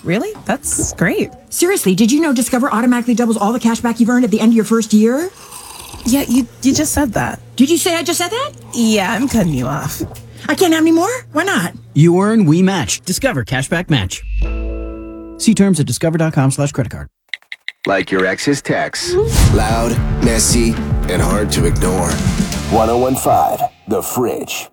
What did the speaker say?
really? That's great. Seriously, did you know Discover automatically doubles all the cash back you've earned at the end of your first year? Yeah, you just said that. Did you say I just said that? Yeah, I'm cutting you off. I can't have any more? Why not? You earn, we match. Discover Cashback Match. See terms at discover.com/creditcard. Like your ex's texts. Loud, messy, and hard to ignore. 101.5 The Fridge.